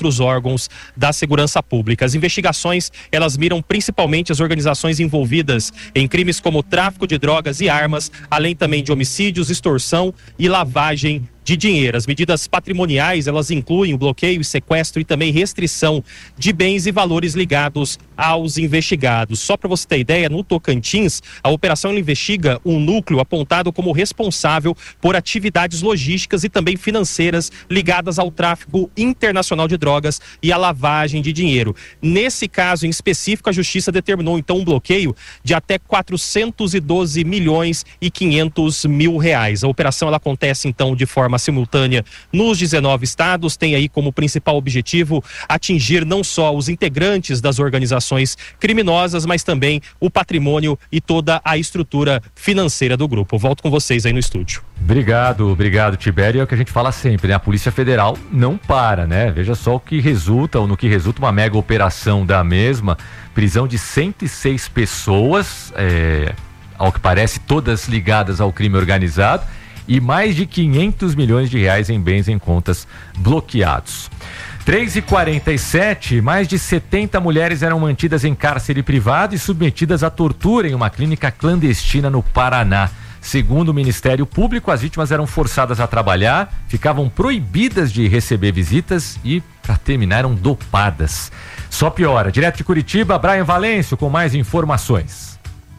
outros órgãos da segurança pública. As investigações, elas miram principalmente as organizações envolvidas em crimes como tráfico de drogas e armas, além também de homicídios, extorsão e lavagem de dinheiro. As medidas patrimoniais, elas incluem o bloqueio, sequestro e também restrição de bens e valores ligados aos investigados. Só para você ter ideia, no Tocantins, a operação investiga um núcleo apontado como responsável por atividades logísticas e também financeiras ligadas ao tráfico internacional de drogas e à lavagem de dinheiro. Nesse caso em específico, a Justiça determinou então um bloqueio de até 412 milhões e 500 mil reais. A operação ela acontece então de forma simultânea nos 19 estados, tem aí como principal objetivo atingir não só os integrantes das organizações criminosas, mas também o patrimônio e toda a estrutura financeira do grupo. Volto com vocês aí no estúdio. Obrigado, Tibério. É o que a gente fala sempre, né? A Polícia Federal não para, né? Veja só no que resulta uma mega operação da mesma, prisão de 106 pessoas, ao que parece todas ligadas ao crime organizado, e mais de 500 milhões de reais em bens em contas bloqueados. 3h47, mais de 70 mulheres eram mantidas em cárcere privado e submetidas à tortura em uma clínica clandestina no Paraná. Segundo o Ministério Público, as vítimas eram forçadas a trabalhar, ficavam proibidas de receber visitas e, para terminar, eram dopadas. Só piora. Direto de Curitiba, Brian Valêncio com mais informações.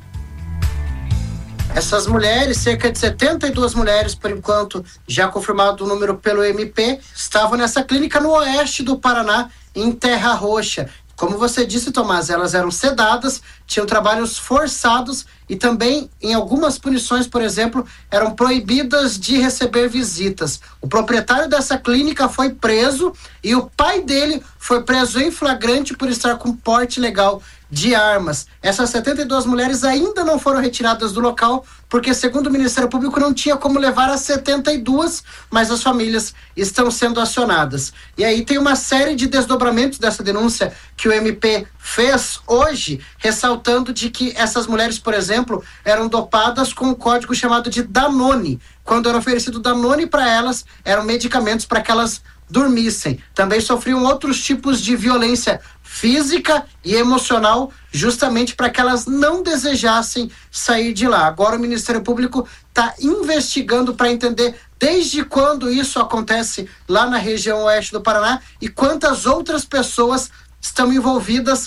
Essas mulheres, cerca de 72 mulheres, por enquanto, já confirmado o número pelo MP, estavam nessa clínica no oeste do Paraná, em Terra Roxa. Como você disse, Tomás, elas eram sedadas, tinham trabalhos forçados e também, em algumas punições, por exemplo, eram proibidas de receber visitas. O proprietário dessa clínica foi preso e o pai dele foi preso em flagrante por estar com porte ilegal de armas. Essas 72 mulheres ainda não foram retiradas do local, porque, segundo o Ministério Público, não tinha como levar as 72, mas as famílias estão sendo acionadas. E aí tem uma série de desdobramentos dessa denúncia que o MP fez hoje, ressaltando de que essas mulheres, por exemplo, eram dopadas com um código chamado de Danone. Quando era oferecido Danone para elas, eram medicamentos para que elas dormissem. Também sofriam outros tipos de violência física e emocional, justamente para que elas não desejassem sair de lá. Agora o Ministério Público está investigando para entender desde quando isso acontece lá na região oeste do Paraná e quantas outras pessoas estão envolvidas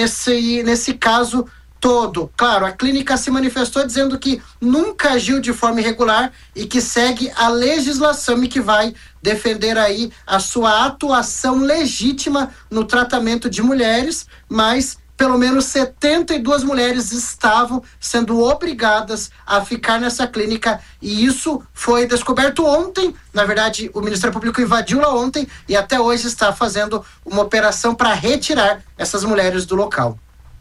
nesse caso todo. Claro, a clínica se manifestou dizendo que nunca agiu de forma irregular e que segue a legislação e que vai defender aí a sua atuação legítima no tratamento de mulheres, mas pelo menos 72 mulheres estavam sendo obrigadas a ficar nessa clínica e isso foi descoberto ontem. Na verdade, o Ministério Público invadiu lá ontem e até hoje está fazendo uma operação para retirar essas mulheres do local.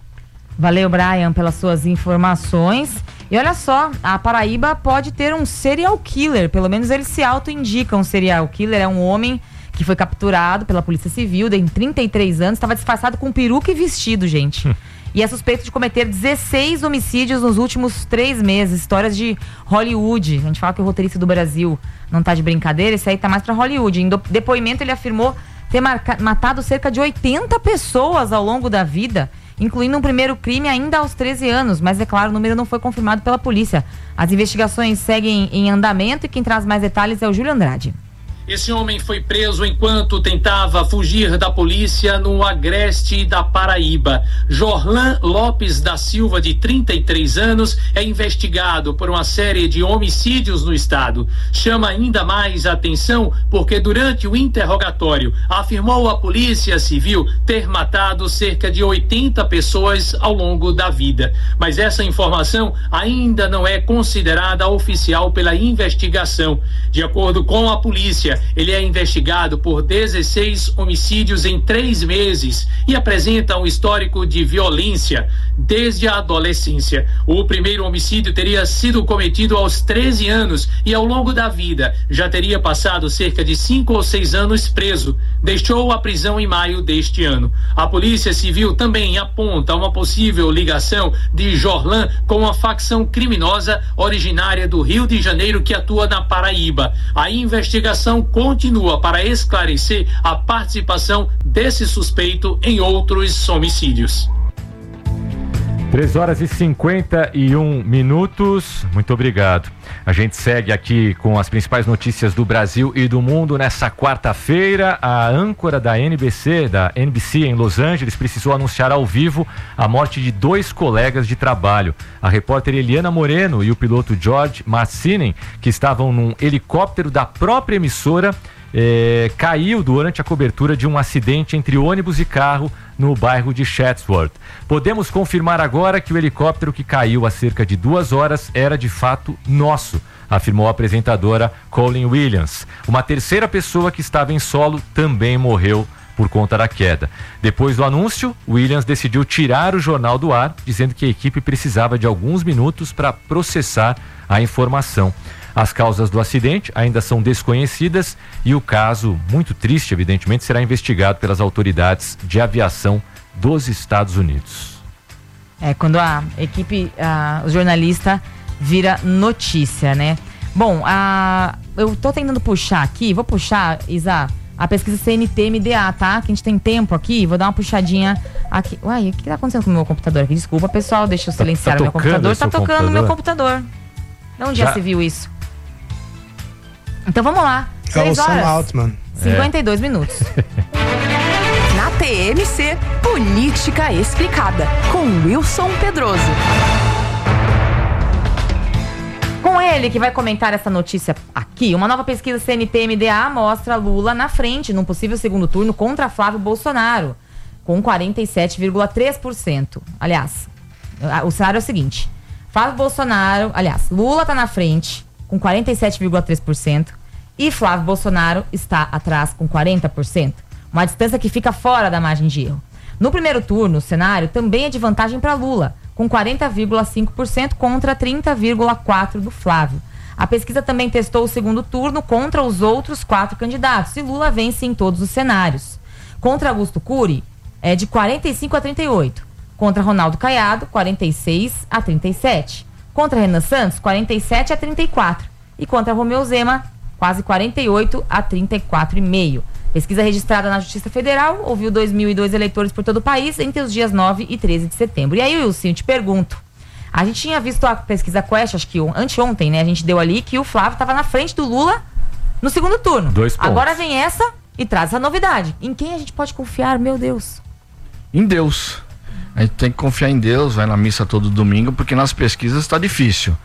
Valeu, Brian, pelas suas informações. E olha só, a Paraíba pode ter um serial killer, pelo menos ele se auto-indica um serial killer, é um homem que foi capturado pela Polícia Civil, tem 33 anos, estava disfarçado com peruca e vestido, gente. E é suspeito de cometer 16 homicídios nos últimos 3 meses, histórias de Hollywood. A gente fala que o roteirista do Brasil não tá de brincadeira, esse aí tá mais pra Hollywood. Em depoimento ele afirmou ter matado cerca de 80 pessoas ao longo da vida, incluindo um primeiro crime ainda aos 13 anos, mas é claro, o número não foi confirmado pela polícia. As investigações seguem em andamento e quem traz mais detalhes é o Júlio Andrade. Esse homem foi preso enquanto tentava fugir da polícia no agreste da Paraíba. Jorlan Lopes da Silva, de 33 anos, é investigado por uma série de homicídios no estado. Chama ainda mais a atenção porque durante o interrogatório afirmou à Polícia Civil ter matado cerca de 80 pessoas ao longo da vida. Mas essa informação ainda não é considerada oficial pela investigação. De acordo com a polícia, ele é investigado por 16 homicídios em 3 meses e apresenta um histórico de violência desde a adolescência. O primeiro homicídio teria sido cometido aos 13 anos e ao longo da vida já teria passado cerca de 5 ou 6 anos preso. Deixou a prisão em maio deste ano. A Polícia Civil também aponta uma possível ligação de Jorlan com uma facção criminosa originária do Rio de Janeiro que atua na Paraíba. A investigação continua para esclarecer a participação desse suspeito em outros homicídios. 3h51. Muito obrigado. A gente segue aqui com as principais notícias do Brasil e do mundo. Nessa quarta-feira, a âncora da NBC em Los Angeles, precisou anunciar ao vivo a morte de 2 colegas de trabalho. A repórter Eliana Moreno e o piloto George Marcinen, que estavam num helicóptero da própria emissora, caiu durante a cobertura de um acidente entre ônibus e carro no bairro de Chatsworth. Podemos confirmar agora que o helicóptero que caiu há cerca de 2 horas era de fato nosso, afirmou a apresentadora Colleen Williams. Uma terceira pessoa que estava em solo também morreu por conta da queda. Depois do anúncio, Williams decidiu tirar o jornal do ar, dizendo que a equipe precisava de alguns minutos para processar a informação. As causas do acidente ainda são desconhecidas e o caso, muito triste, evidentemente, será investigado pelas autoridades de aviação dos Estados Unidos. Quando a equipe, o jornalista vira notícia, né? Bom, eu tô tentando puxar aqui, vou puxar, Isa, a pesquisa CNT-MDA, tá? Que a gente tem tempo aqui, vou dar uma puxadinha aqui. Uai, o que tá acontecendo com o meu computador aqui? Desculpa, pessoal, deixa eu silenciar o meu computador. Tá tocando o meu computador. De onde já se viu isso? Então vamos lá. 6h52 minutos. Na TMC, Política Explicada, com Wilson Pedroso. Com ele, que vai comentar essa notícia aqui, uma nova pesquisa CNT-MDA mostra Lula na frente num possível segundo turno contra Flávio Bolsonaro, com 47,3%. Aliás, o cenário é o seguinte: Lula tá na frente com 47,3% e Flávio Bolsonaro está atrás com 40%. Uma distância que fica fora da margem de erro. No primeiro turno, o cenário também é de vantagem para Lula, com 40,5% contra 30,4% do Flávio. A pesquisa também testou o segundo turno contra os outros 4 candidatos e Lula vence em todos os cenários. Contra Augusto Cury, é de 45 a 38. Contra Ronaldo Caiado, 46 a 37. Contra Renan Santos, 47 a 34. E contra Romeu Zema, quase 48 a 34,5. Pesquisa registrada na Justiça Federal ouviu 2.002 eleitores por todo o país entre os dias 9 e 13 de setembro. E aí, Wilson, eu te pergunto. A gente tinha visto a pesquisa Quest, acho que anteontem, né? A gente deu ali que o Flávio estava na frente do Lula no segundo turno. 2 pontos. Agora vem essa e traz essa novidade. Em quem a gente pode confiar, meu Deus? Em Deus. A gente tem que confiar em Deus, vai na missa todo domingo, porque nas pesquisas está difícil.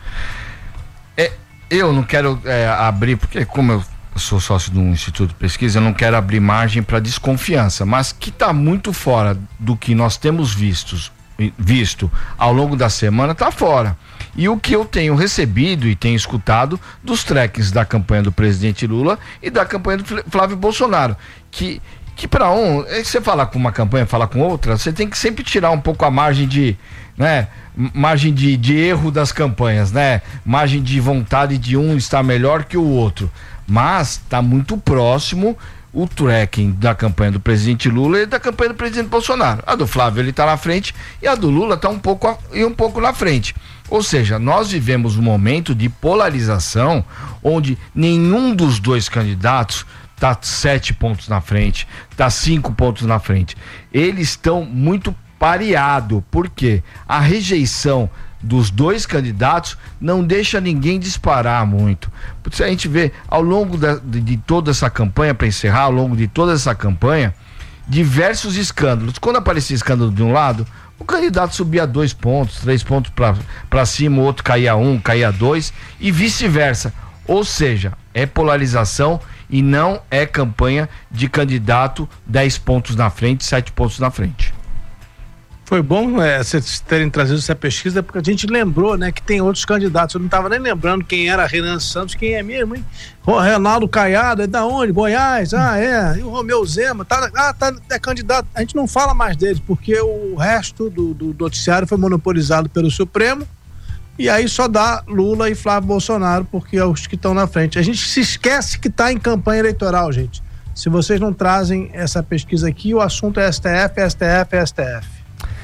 Eu não quero abrir, porque como eu sou sócio de um instituto de pesquisa, eu não quero abrir margem para desconfiança, mas que está muito fora do que nós temos visto ao longo da semana, está fora. E o que eu tenho recebido e tenho escutado dos trackings da campanha do presidente Lula e da campanha do Flávio Bolsonaro, que para você falar com uma campanha, falar com outra, você tem que sempre tirar um pouco a margem de, né, margem de erro das campanhas, né, margem de vontade de um estar melhor que o outro, mas está muito próximo o tracking da campanha do presidente Lula e da campanha do presidente Bolsonaro. A do Flávio ele está na frente e a do Lula está um pouco na frente. Ou seja, nós vivemos um momento de polarização onde nenhum dos dois candidatos está 7 pontos na frente, está 5 pontos na frente. Eles estão muito pareados, porque a rejeição dos dois candidatos não deixa ninguém disparar muito. Se a gente vê ao longo de toda essa campanha, para encerrar, ao longo de toda essa campanha, diversos escândalos. Quando aparecia escândalo de um lado, o candidato subia 2 pontos, 3 pontos para cima, o outro caía 1, caía 2 e vice-versa. Ou seja, é polarização e não é campanha de candidato 10 pontos na frente, 7 pontos na frente. Foi bom vocês terem trazido essa pesquisa, porque a gente lembrou, né, que tem outros candidatos. Eu não estava nem lembrando quem era Renan Santos, quem é mesmo, hein? O Ronaldo Caiado, é da onde? Goiás? E o Romeu Zema, é candidato. A gente não fala mais deles, porque o resto do noticiário foi monopolizado pelo Supremo, e aí só dá Lula e Flávio Bolsonaro, porque é os que estão na frente. A gente se esquece que está em campanha eleitoral, gente. Se vocês não trazem essa pesquisa aqui, o assunto é STF.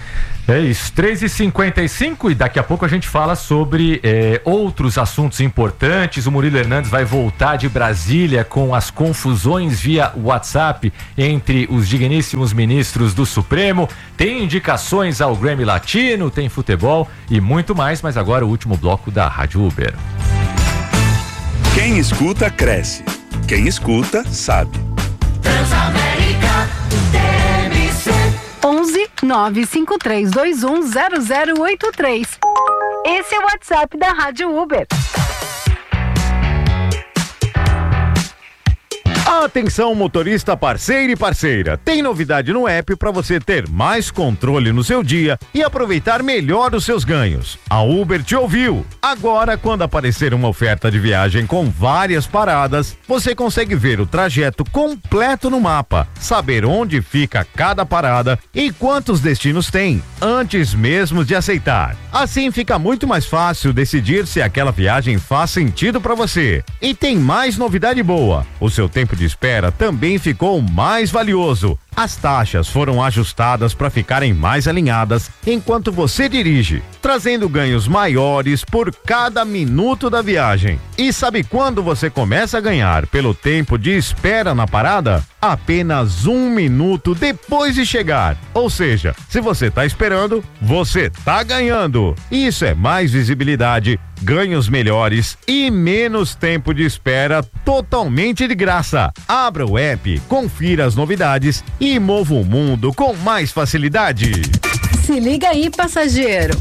É isso, 3h55 e daqui a pouco a gente fala sobre outros assuntos importantes. O Murilo Hernandes vai voltar de Brasília com as confusões via WhatsApp entre os digníssimos ministros do Supremo. Tem indicações ao Grammy Latino, tem futebol e muito mais, mas agora o último bloco da Rádio Uber. Quem escuta, cresce. Quem escuta, sabe. Transamérica, TMC. 11 95321 0083. Esse é o WhatsApp da Rádio Uber. Atenção, motorista parceiro e parceira. Tem novidade no app para você ter mais controle no seu dia e aproveitar melhor os seus ganhos. A Uber te ouviu. Agora, quando aparecer uma oferta de viagem com várias paradas, você consegue ver o trajeto completo no mapa, saber onde fica cada parada e quantos destinos tem, antes mesmo de aceitar. Assim fica muito mais fácil decidir se aquela viagem faz sentido para você. E tem mais novidade boa. O seu tempo de espera também ficou mais valioso. As taxas foram ajustadas para ficarem mais alinhadas enquanto você dirige, trazendo ganhos maiores por cada minuto da viagem. E sabe quando você começa a ganhar pelo tempo de espera na parada? Apenas 1 minuto depois de chegar. Ou seja, se você está esperando, você está ganhando. Isso é mais visibilidade, ganhos melhores e menos tempo de espera totalmente de graça. Abra o app, confira as novidades e mova o mundo com mais facilidade. Se liga aí, passageiro.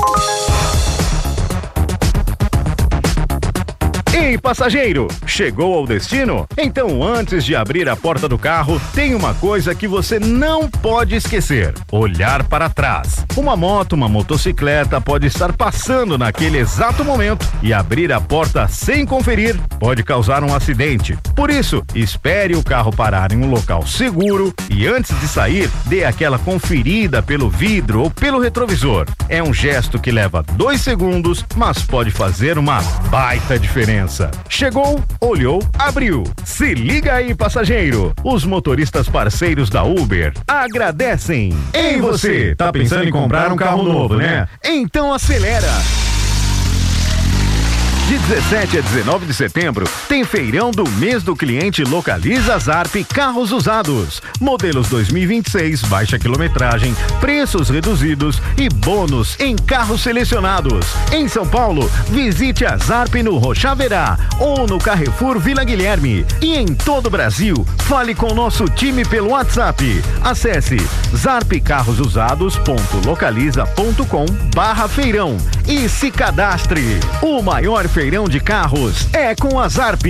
Ei, passageiro, chegou ao destino? Então, antes de abrir a porta do carro, tem uma coisa que você não pode esquecer: olhar para trás. Uma moto, uma motocicleta pode estar passando naquele exato momento e abrir a porta sem conferir pode causar um acidente. Por isso, espere o carro parar em um local seguro e antes de sair, dê aquela conferida pelo vidro ou pelo retrovisor. É um gesto que leva 2 segundos, mas pode fazer uma baita diferença. Chegou, olhou, abriu. Se liga aí, passageiro. Os motoristas parceiros da Uber agradecem. Ei, você, tá pensando em comprar um carro novo, né? Então acelera. De 17 a 19 de setembro, tem feirão do mês do cliente Localiza Zarp Carros Usados. Modelos 2026, baixa quilometragem, preços reduzidos e bônus em carros selecionados. Em São Paulo, visite a Zarp no Rochaverá ou no Carrefour Vila Guilherme. E em todo o Brasil, fale com nosso time pelo WhatsApp. Acesse zarpcarrosusados.localiza.com/feirão e se cadastre. O maior feirão de carros é com a Zarp.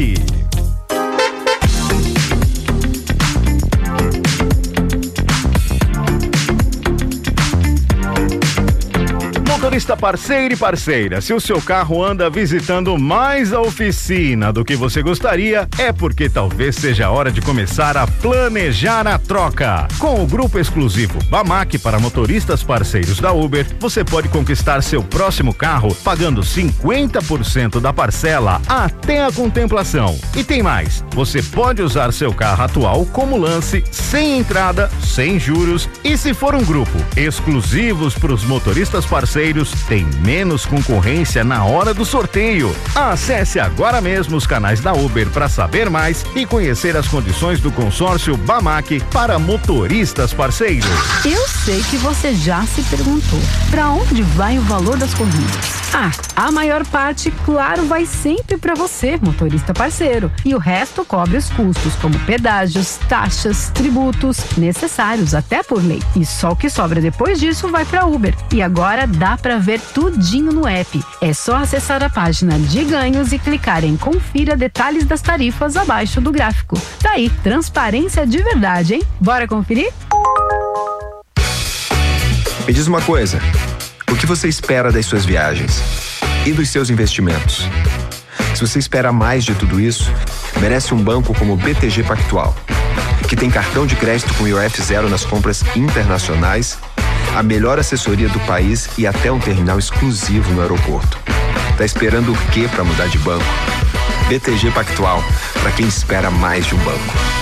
Motorista parceiro e parceira, se o seu carro anda visitando mais a oficina do que você gostaria, é porque talvez seja a hora de começar a planejar a troca. Com o grupo exclusivo Bamac para motoristas parceiros da Uber, você pode conquistar seu próximo carro pagando 50% da parcela até a contemplação. E tem mais, você pode usar seu carro atual como lance, sem entrada, sem juros, e se for um grupo exclusivos para os motoristas parceiros, tem menos concorrência na hora do sorteio. Acesse agora mesmo os canais da Uber para saber mais e conhecer as condições do consórcio Bamac para motoristas parceiros. Eu sei que você já se perguntou, para onde vai o valor das corridas? A maior parte, claro, vai sempre para você, motorista parceiro. E o resto cobre os custos, como pedágios, taxas, tributos, necessários até por lei. E só o que sobra depois disso vai para Uber. E agora dá para ver tudinho no app. É só acessar a página de ganhos e clicar em confira detalhes das tarifas abaixo do gráfico. Tá aí, transparência de verdade, hein? Bora conferir? Me diz uma coisa, o que você espera das suas viagens e dos seus investimentos? Se você espera mais de tudo isso, merece um banco como o BTG Pactual, que tem cartão de crédito com IOF zero nas compras internacionais, a melhor assessoria do país e até um terminal exclusivo no aeroporto. Tá esperando o quê para mudar de banco? BTG Pactual, para quem espera mais de um banco.